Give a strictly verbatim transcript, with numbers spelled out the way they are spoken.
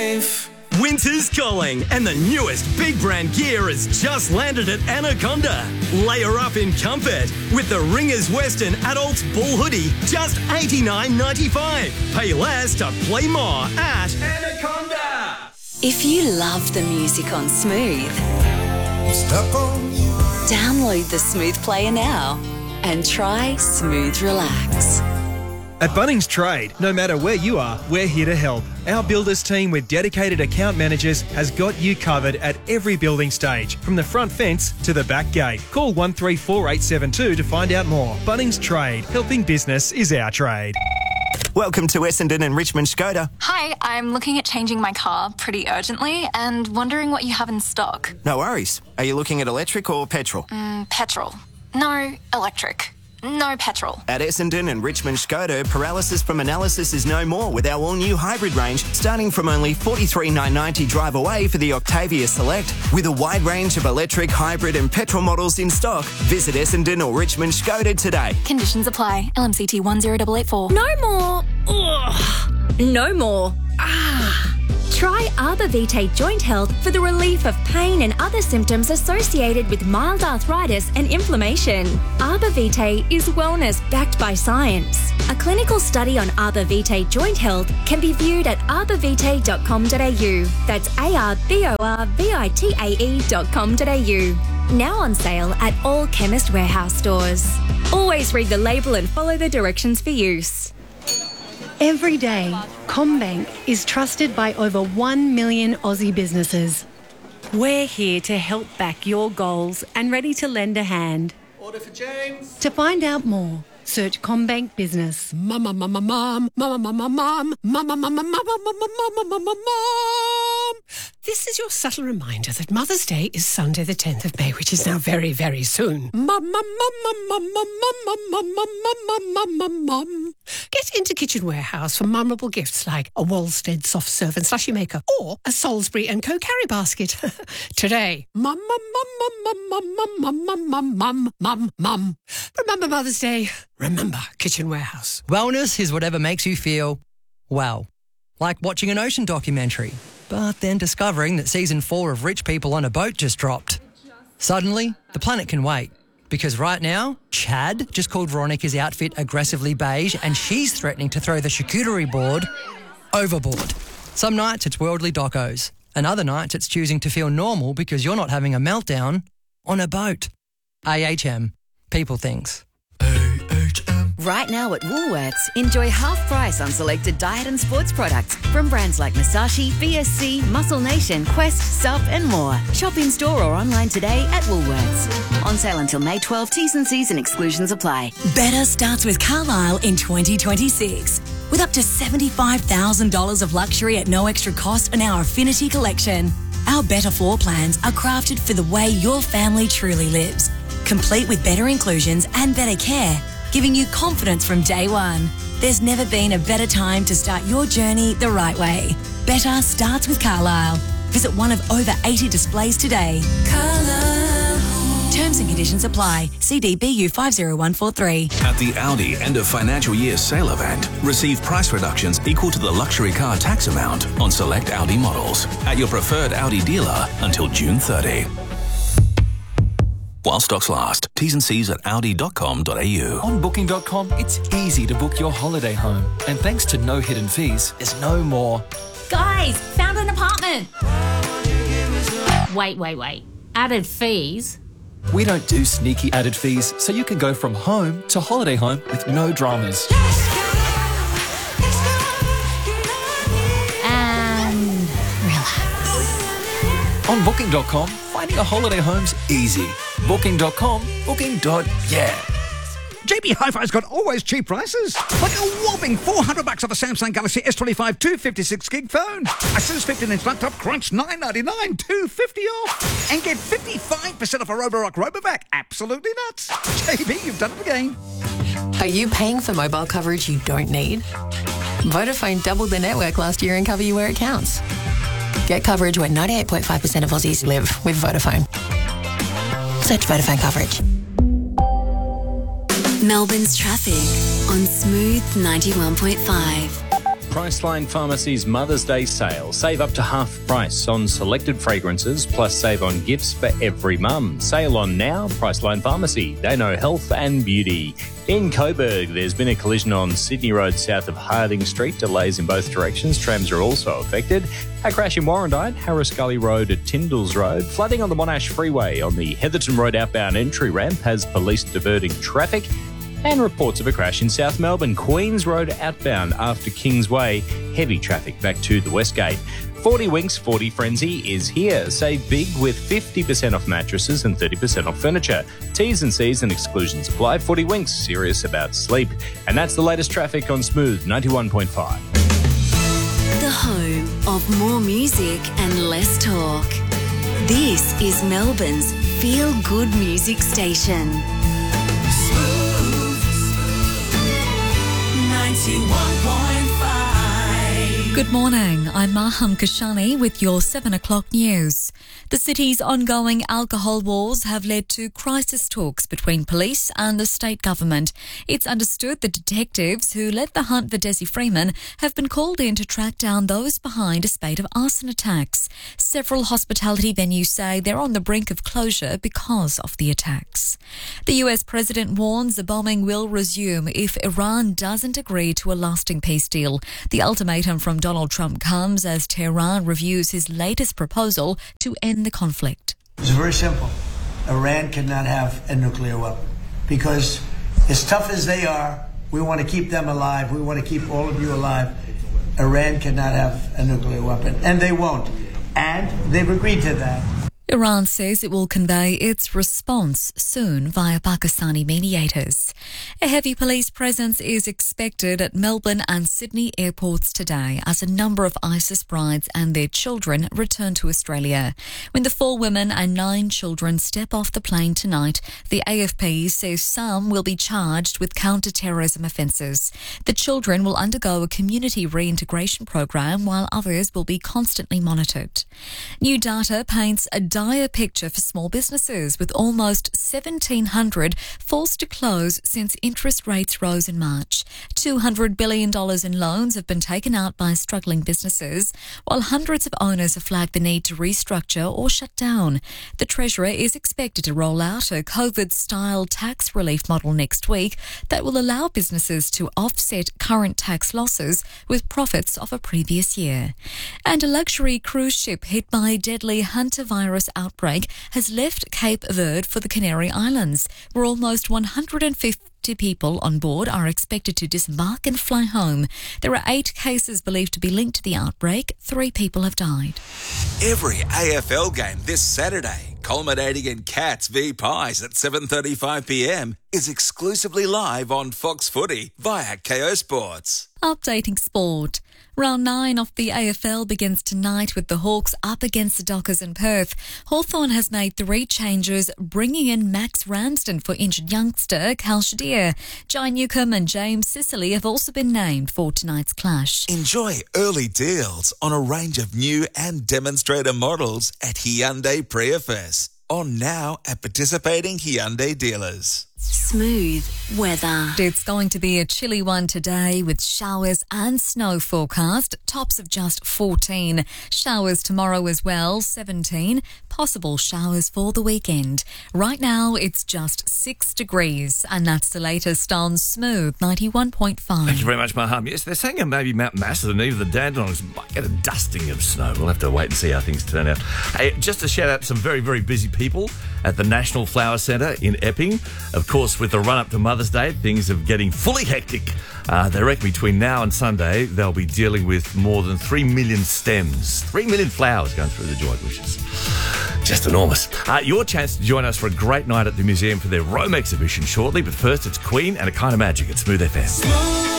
Winter's calling, and the newest big brand gear has just landed at Anaconda. Layer up in comfort with the Ringers Western Adults Bull Hoodie, just eighty-nine ninety-five. Pay less to play more at Anaconda. If you love the music on Smooth, download the Smooth player now and try Smooth Relax. At Bunnings Trade, no matter where you are, we're here to help. Our builders team with dedicated account managers has got you covered at every building stage, from the front fence to the back gate. Call one three four eight seven two to find out more. Bunnings Trade, helping business is our trade. Welcome to Essendon and Richmond Skoda. Hi, I'm looking at changing my car pretty urgently and wondering what you have in stock. No worries. Are you looking at electric or petrol? Mm, petrol. No, electric. No petrol. At Essendon and Richmond Skoda, paralysis from analysis is no more with our all-new hybrid range, starting from only forty-three thousand nine hundred ninety dollars drive away for the Octavia Select. With a wide range of electric, hybrid and petrol models in stock, visit Essendon or Richmond Skoda today. Conditions apply. L M C T one zero eight eight four. No more. Ugh. No more. Ah. Try Arbor Vitae Joint Health for the relief of pain and other symptoms associated with mild arthritis and inflammation. Arbor Vitae is wellness backed by science. A clinical study on Arbor Vitae Joint Health can be viewed at arbor vitae dot com dot a u. That's A R B O R V I T A E dot com dot a u. Now on sale at all Chemist Warehouse stores. Always read the label and follow the directions for use. Every day, CommBank is trusted by over one million Aussie businesses. We're here to help back your goals and ready to lend a hand. Order for James. To find out more, search CommBank Business. Mama, mama, mom, mama, mama, mom, mama, mama, mama, mama, mama, mama, mom. This is your subtle reminder that Mother's Day is Sunday the tenth of May, which is now very, very soon. Mama, mama, mama, mama, mama, mama, mama, mom. Get into Kitchen Warehouse for memorable gifts like a Walstead soft serve and slushy maker or a Salisbury and Co carry basket. Today, mum, mum, mum, mum, mum, mum, mum, mum, mum, mum, mum, mum. Remember Mother's Day. Remember Kitchen Warehouse. Wellness is whatever makes you feel well. Like watching an ocean documentary, but then discovering that season four of Rich People on a Boat just dropped. Suddenly, the planet can wait. Because right now, Chad just called Veronica's outfit aggressively beige and she's threatening to throw the charcuterie board overboard. Some nights it's worldly docos, and other nights it's choosing to feel normal because you're not having a meltdown on a boat. A H M. People things. Right now at Woolworths, enjoy half price on selected diet and sports products from brands like Masashi, B S C, Muscle Nation, Quest, Sup and more. Shop in store or online today at Woolworths. On sale until May twelfth, T's and C's and exclusions apply. Better starts with Carlisle in twenty twenty-six. With up to seventy-five thousand dollars of luxury at no extra cost on our Affinity collection. Our better floor plans are crafted for the way your family truly lives. Complete with better inclusions and better care, giving you confidence from day one. There's never been a better time to start your journey the right way. Better starts with Carlisle. Visit one of over eighty displays today. Carlisle. Terms and conditions apply. C D B U five zero one four three. At the Audi end of financial year sale event, receive price reductions equal to the luxury car tax amount on select Audi models at your preferred Audi dealer until June thirtieth. While stocks last. T's and C's at audi dot com dot a u. On booking dot com, it's easy to book your holiday home. And thanks to no hidden fees, there's no more. Guys, found an apartment. Wait, wait, wait. Added fees? We don't do sneaky added fees, so you can go from home to holiday home with no dramas. And relax. On booking dot com, finding a holiday home's easy. booking dot com, booking. Yeah. J B Hi-Fi's got always cheap prices. Like a whopping four hundred bucks off a Samsung Galaxy S twenty-five two fifty-six gig phone. Asus fifteen inch laptop Crunch nine ninety-nine, two fifty off. And get fifty-five percent off a Roborock Robovac. Absolutely nuts. J B, you've done it again. Are you paying for mobile coverage you don't need? Vodafone doubled their network last year and cover you where it counts. Get coverage where ninety-eight point five percent of Aussies live with Vodafone. Search Vodafone coverage. Melbourne's traffic on Smooth ninety-one point five. Priceline Pharmacy's Mother's Day sale. Save up to half price on selected fragrances, plus save on gifts for every mum. Sale on now, Priceline Pharmacy. They know health and beauty. In Coburg, there's been a collision on Sydney Road south of Harding Street. Delays in both directions. Trams are also affected. A crash in Warrandyte, Harris Gully Road at Tyndalls Road. Flooding on the Monash Freeway on the Heatherton Road outbound entry ramp has police diverting traffic. And reports of a crash in South Melbourne, Queens Road outbound after Kingsway. Heavy traffic back to the Westgate. forty Winks forty Frenzy is here. Save big with fifty percent off mattresses and thirty percent off furniture. T's and C's and exclusions apply. forty Winks, serious about sleep. And that's the latest traffic on Smooth ninety-one point five. The home of more music and less talk. This is Melbourne's feel-good music station. ninety-one point five. Good morning, I'm Maham Kashani with your seven o'clock news. The city's ongoing alcohol wars have led to crisis talks between police and the state government. It's understood the detectives who led the hunt for Desi Freeman have been called in to track down those behind a spate of arson attacks. Several hospitality venues say they're on the brink of closure because of the attacks. The U S president warns the bombing will resume if Iran doesn't agree to a lasting peace deal. The ultimatum from Donald Trump comes as Tehran reviews his latest proposal to end the conflict. It's very simple. Iran cannot have a nuclear weapon because as tough as they are, we want to keep them alive. We want to keep all of you alive. Iran cannot have a nuclear weapon, and they won't. And they've agreed to that. Iran says it will convey its response soon via Pakistani mediators. A heavy police presence is expected at Melbourne and Sydney airports today as a number of ISIS brides and their children return to Australia. When the four women and nine children step off the plane tonight, the A F P says some will be charged with counter-terrorism offences. The children will undergo a community reintegration program while others will be constantly monitored. New data paints a dire picture for small businesses, with almost seventeen hundred forced to close since interest rates rose in March. two hundred billion dollars in loans have been taken out by struggling businesses, while hundreds of owners have flagged the need to restructure or shut down. The Treasurer is expected to roll out a COVID-style tax relief model next week that will allow businesses to offset current tax losses with profits of a previous year. And a luxury cruise ship hit by a deadly hantavirus outbreak has left Cape Verde for the Canary Islands, where almost one hundred fifty people on board are expected to disembark and fly home. There are eight cases believed to be linked to the outbreak. Three people have died. Every A F L game this Saturday, culminating in Cats v Pies at seven thirty-five p m, is exclusively live on Fox Footy via K O Sports. Updating sport. Round nine of the A F L begins tonight with the Hawks up against the Dockers in Perth. Hawthorn has made three changes, bringing in Max Ramsden for injured youngster Cal Shadir. Jai Newcomb and James Sicily have also been named for tonight's clash. Enjoy early deals on a range of new and demonstrator models at Hyundai Prius. On now at participating Hyundai dealers. Smooth weather. It's going to be a chilly one today with showers and snow forecast. Tops of just fourteen. Showers tomorrow as well, seventeen. Possible showers for the weekend. Right now it's just six degrees, and that's the latest on Smooth ninety-one point five. Thank you very much, Maham. Yes, they're saying maybe Mount Massett and even the Dandenongs might get a dusting of snow. We'll have to wait and see how things turn out. Hey, just to shout out some very, very busy people at the National Flower Centre in Epping. Of course, with the run-up to Mother's Day, things are getting fully hectic. Uh, they reckon between now and Sunday, they'll be dealing with more than three million stems, three million flowers going through the joint, which is just enormous. Uh, your chance to join us for a great night at the museum for their Rome exhibition shortly, but first it's Queen and a Kind of Magic at Smooth F M.